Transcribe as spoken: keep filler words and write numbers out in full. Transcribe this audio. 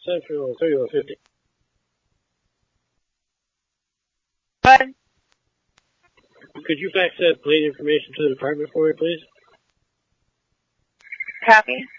Central thirty-one fifty. But Could you fax that plate information to the department for me, please? copy.